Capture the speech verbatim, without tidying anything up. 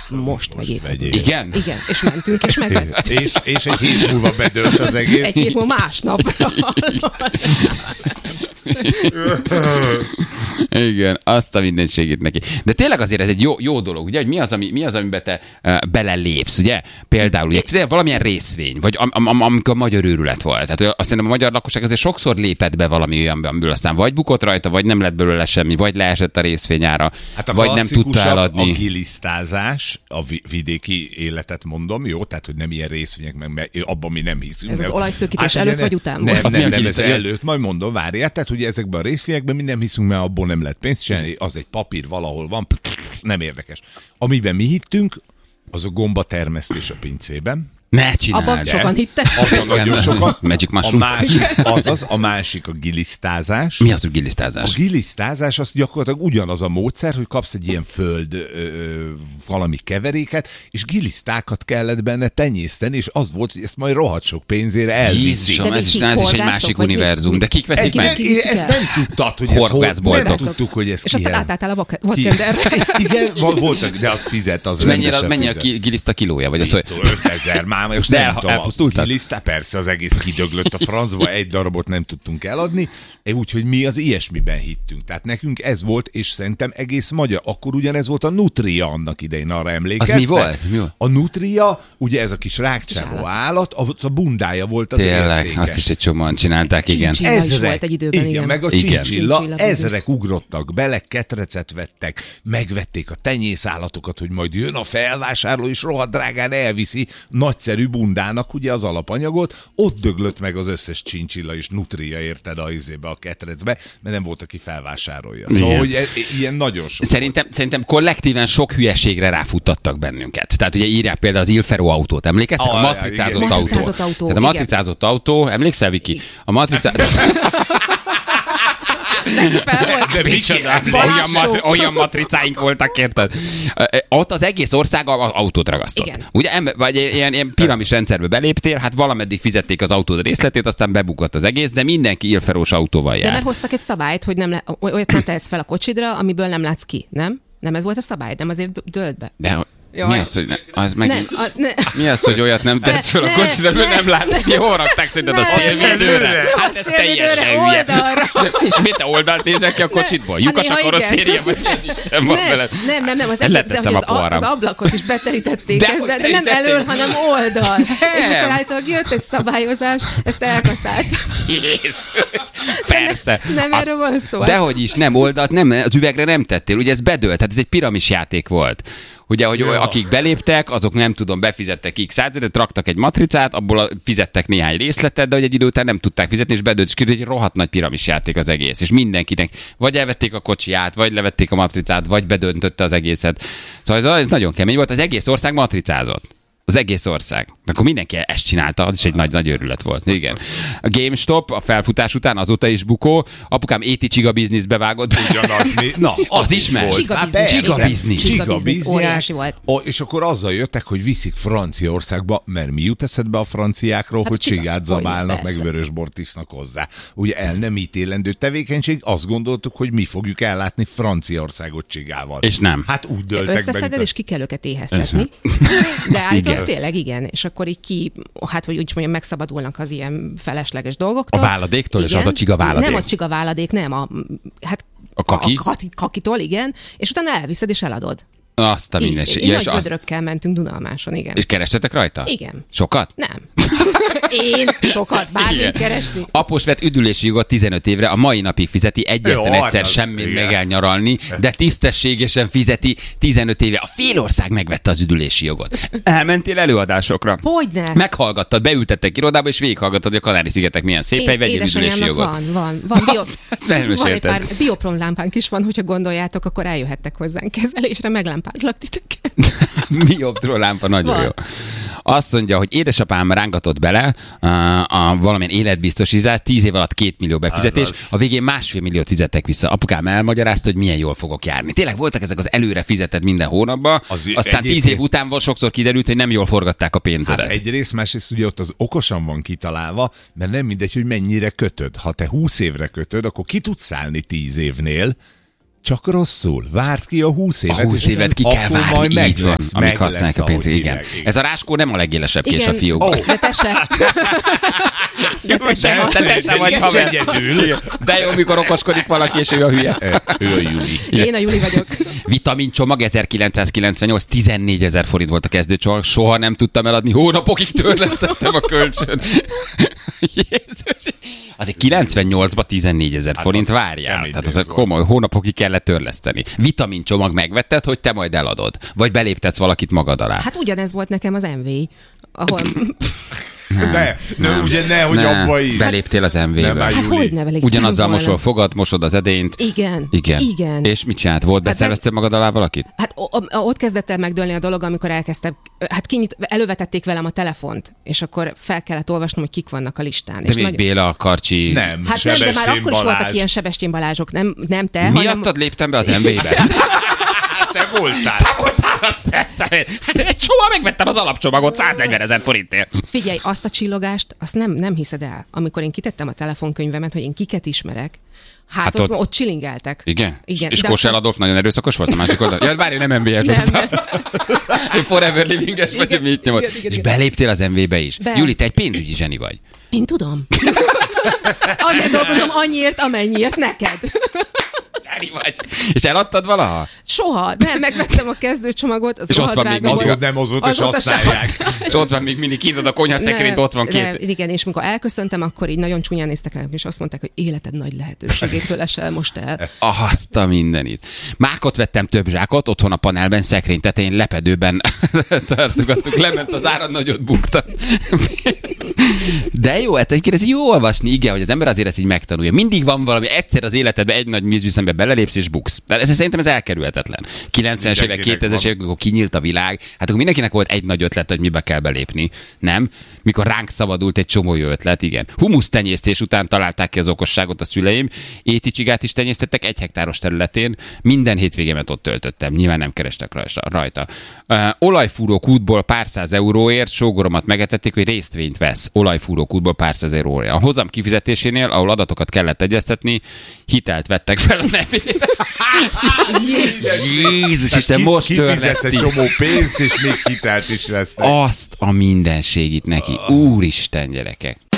most vegyétek. vegyél. Igen? Igen, és mentünk, és megvettük. és, és egy hét múlva bedőlt az egész. Egy hét múlva másnapra. Igen, azt a mindenségét neki. De tényleg azért ez egy jó, jó dolog, ugye, hogy mi az, ami, mi az, amiben te uh, belelépsz, ugye? Például ugye, valamilyen részvény, vagy am, am, am, amikor a magyar őrület volt. Tehát azt hiszem, a magyar lakosság azért sokszor lépett be valami olyanba, amiből aztán vagy bukott rajta, vagy nem lett belőle semmi, vagy leesett a részvényára, hát a vagy nem tudta eladni. A gilisztázás, a vidéki életet mondom, jó? Tehát, hogy nem ilyen részvények, meg abban mi nem hiszünk. Ez az nem. olajszökítés hát, előtt, ne, vagy után nem, volt? Nem, nem, nem, ez ez előtt, majd mondom, várjál, tehát ugye ezekben a részvényekben mi nem hiszünk, mert abból nem lehet pénzt csinálni, az egy papír valahol van, nem érdekes. Amiben mi hittünk, az a gomba termesztés a pincében. Ne csináld. Abban sokan hittek. Abban nagyon sokan. Magic A mushroom. másik, azaz, a másik a gilisztázás. Mi az, hogy gilisztázás? A gilisztázás az gyakorlatilag ugyanaz a módszer, hogy kapsz egy ilyen föld ö, valami keveréket, és gilisztákat kellett benne tenyészteni, és az volt, hogy ezt majd rohadt sok pénzére elviszik. Jézusom, ez is, ez is egy másik univerzum. De kik veszik meg? Ezt nem tudtad, hogy ez hol, nem tudtuk, hogy ez és aztán átálltál a vadkenderre. Igen, voltak, de az fizet, az rendesen mennyi a giliszta kilója? Vagy az, hogy ötezer már, most de nem tudom, elpusztultak? Giliszta, persze, az egész kidöglött a francba, egy darabot nem tudtunk eladni, úgyhogy mi az ilyesmiben hittünk. Tehát nekünk ez volt, és szerintem egész magyar. Akkor ugyanez volt a Nutria annak idején, arra emlékeztek? Az mi volt? Mi volt? A Nutria, ugye ez a kis rákcsávó állat, a, a bundája volt az tényleg, értékes. azt is egy csomóan csinálták, igen. Csincsilla is volt egy időben, igen. igen. Meg a Igen. csincsilla, Csincsilla ezrek ugrottak bele, ketrecet vettek, megvették a tenyészállatokat, hogy majd jön a felvásárló, és rohadt drágán elviszi nagyszerű bundának ugye az alapanyagot, ott döglött meg az összes csincsilla és nutria, érted, a izébe, a ketrecbe, mert nem volt, aki felvásárolja. Szóval, igen. hogy e, ilyen nagyon sok. Szerintem, szerintem kollektíven sok hülyeségre ráfuttattak bennünket. Tehát ugye írják például az Ilfero autót, emlékeztek? Ah, a matricázott igen. autó. Matricázott autó, Tehát a igen. matricázott autó, emlékszel, Viki? A matricázott... De micsoda? olyan, mat- olyan matricáink voltak, érted? Ott az egész ország az autót ragasztott. Igen. Ugye, ember, vagy ilyen, ilyen piramis rendszerbe beléptél, hát valameddig fizették az autód részletét, aztán bebukott az egész, de mindenki Ilferós autóval jár. De mert hoztak egy szabályt, hogy nem le, olyat nem tehetsz fel a kocsidra, amiből nem látsz ki, nem? Nem ez volt a szabály, nem azért dölt be. De Jaj. mi az, hogy ne, az megint... Ne, a, ne. Mi az, hogy olyat nem tetsz fel a Ne, kocsidra, ne, nem látni, ne. jól rakták szerinted a Ne. szélvédőre? Nem Hát a ez szélvédőre, teljesen hülye. oldalra. És mit te oldalt nézel ki a kocsitból? Lyukas a néha igen. karosszéria, vagy mi sem van Nem, veled? nem, nem, nem, az, Nem egész, de, leteszem hogy a az, poharam. az ablakot is beterítették De ezzel, hogy de nem terítették? elől, hanem oldal. És Nem. akkor állítólag jött egy szabályozás, ezt elkaszált. Jézus! Persze. Nem Az- erről van szó. Dehogy is, nem oldalt, nem, az üvegre nem tettél. Ugye ez bedőlt, tehát ez egy piramis játék volt. Ugye, hogy Ja. akik beléptek, azok nem tudom, befizettek x százalékot, raktak egy matricát, abból a, fizettek néhány részletet, de hogy egy idő után nem tudták fizetni, és bedőlt, és kiderült, hogy egy rohadt nagy piramis játék az egész. És mindenkinek vagy elvették a kocsiját, vagy levették a matricát, vagy bedöntötte az egészet. Szóval ez, ez nagyon kemény volt, az egész ország matricázott. Az egész ország. Akkor mindenki ezt csinálta, az is egy nagy, nagy őrület volt. Igen. A GameStop a felfutás után azóta is bukó. Apukám éti csiga bizniszbe vágott. Ugyanaz, mi- Na, Az is megy. Csiga Hát biznisz. persze. Csiga biznisz. Csiga Csiga biznisz, biznisz. óriási volt. O, és akkor azzal jöttek, hogy viszik Franciaországba, mert mi jut eszedbe a franciákról, Hát hogy csiga. csigát zabálnak, Hogyne, meg persze. vörösbort isznak hozzá. Ugye el nem ítélendő tevékenység, azt gondoltuk, hogy mi fogjuk ellátni Franciaországot csigával. És nem. Hát úgy döltek Összeszeded, meg. és ki kell őket éheztetni. De állítólag Igen. tényleg igen. És akkor így ki, hát hogy úgy is mondjam, megszabadulnak az ilyen felesleges dolgoktól. A váladéktól, és Igen. az a csiga váladék. Nem a csiga váladék, nem. A, hát A kaki? A, kaki kakitól, igen. És utána elviszed, és eladod. Azt a Így, mindenség. így Ja, nagy és, az, vödrökkel mentünk Dunalmáson, igen. és kerestetek rajta? Igen. Sokat? Nem. Én sokat bármit Igen. keresni. Após vett üdülési jogot tizenöt évre, a mai napig fizeti, egyetlen Jó, egyszer az- semmit igen. meg elnyaralni, de tisztességesen fizeti tizenöt éve. A félország megvette az üdülési jogot. Elmentél előadásokra? Hogyne? Meghallgattad, beültettek irodába, és végighallgattad, hogy a Kanári-szigetek milyen szép hely, vegyél üdülési édesanyámnak jogot. van, van, van, bio, Azt- azt felmesélted. van egy pár bioprom lámpánk is van, hogyha gondoljátok, akkor eljöhettek hozzánk kezelésre, meglámpázlak titeket. Bioptról lámpa, nagyon Van. jó. Azt mondja, hogy édesapám rángatott bele uh, a valamilyen életbiztosításra, tíz év alatt két millió befizetés, Az az. a végén másfél milliót fizettek vissza. Apukám elmagyarázta, hogy milyen jól fogok járni. Tényleg voltak ezek az előre fizetett minden hónapban, Az aztán tíz egyébként- év után volt sokszor kiderült, hogy nem jól forgatták a pénzedet. Hát egyrészt, másrészt ugye ott az okosan van kitalálva, mert nem mindegy, hogy mennyire kötöd. Ha te húsz évre kötöd, akkor ki tudsz szállni tíz évnél, Csak rosszul. Várt ki a húsz évet. A húsz évet ki kell várni, majd így van, lesz, amíg használják a pénzt. Igen. igen. Ez a ráskó nem a legélesebb kés a fiúk. Oh. De te se. De te se. De te se vagy haver. Egyedül. De jó, mikor okoskodik valaki, és ő a hülye. Ő a Juli. Én a Juli vagyok. Vitamincsomag ezerkilencszázkilencvennyolc, tizennégyezer forint volt a kezdőcsomag, soha nem tudtam eladni, hónapokig törlesztettem a kölcsön. Jézus. Azért kilencvennyolcban tizennégyezer Hát forint, az várjál. kemény Tehát az pénz a komoly, hónapokig kellett törleszteni. Vitamincsomag megvetted, hogy te majd eladod. Vagy beléptetsz valakit magad alá. Hát ugyanez volt nekem az em vé, ahol... Nem, ne, ne, ugye ne, hogy Ne, abba is. beléptél az em vé-be. Nem, Hát hogy ne velük Ugyanazzal volna? mosol fogad, mosod az edényt. Igen, Igen. igen. És mit csinált? Volt, Hát beszerveztél magad alá valakit? Hát o- o- ott kezdett el megdőlni a dolog, amikor elkezdtem, hát kinyit, elővetették velem a telefont, és akkor fel kellett olvasnom, hogy kik vannak a listán. De és még nagy... Béla, Karcsi. Nem, Hát nem, de már Sebestyén akkor is voltak Balázs. ilyen Sebestyén Balázsok, nem, nem te, Miattad hanem... léptem be az em vé-be? Te voltál. Hát egy csomag megvettem az alapcsomagot száznegyven ezer forintért. Figyelj, azt a csillogást, azt nem, nem hiszed el. Amikor én kitettem a telefonkönyvemet, hogy én kiket ismerek, hát, Hát hát ott, ott- ott csilingeltek. Igen? Igen. És de Kossuth aztán- Adolf nagyon erőszakos volt a másik oldal? Ja, várj, nem em vé-es Nem, volt. nem. Ő forever living-es vagy, Igen, mit nyomod. igen, igen, És igen. beléptél az em vé-be is. Be. Juli, te egy pénzügyi zseni vagy. Én tudom. Azért dolgozom annyiért, amennyiért neked. Zseni vagy. És eladtad valaha? Soha. Nem, megvettem a kezdőcsomagot, az És ott van még rohadt drága mindig volt. Azóta nem azóta se Azóta se használják. És ott van még mindig kint a konyha szekrényt, ott van két. Nem, igen, és mikor elköszöntem, akkor így nagyon csúnyán néztek rám, és azt mondták, hogy életed nagy lehetőségétől esel most el. Azt a mindenit. Mákot vettem több zsákot, otthon a panelben, szekrény tetején, lepedőben tartogattuk, lement az ára, nagyot bukta. De jó, hát egyébként ez jó olvasni, igen, hogy az ember azért ezt így megtanulja. Mindig van valami, egyszer az életedben egy nagy vízviszembe belelépsz és buksz. Tehát ez szerintem ez elkerülhetetlen. kilencvenes évek, Mindenkinek kétezres van. évek, amikor kinyílt a világ, hát akkor mindenkinek volt egy nagy ötlet, hogy mibe kell belépni. Nem? Mikor ránk szabadult egy csomó jó ötlet, igen. Humusz tenyésztés után találták ki az okosságot a szüleim. Éticsigát is tenyésztettek egy hektáros területén. Minden hétvégémet ott töltöttem. Nyilván nem kerestek rajta. Uh, olajfúró kútból pár száz euróért sógoromat megetették, hogy részvényt vesz. Olajfúró kútból pár száz euróért. A hozam kifizetésénél, ahol adatokat kellett egyeztetni, hitelt vettek fel a nevére. Jézus Isten, most Kifizesz egy törleszti. csomó pénzt, és még hitelt is vesznek. Azt a mindenségit neki. Úristen, gyerekek.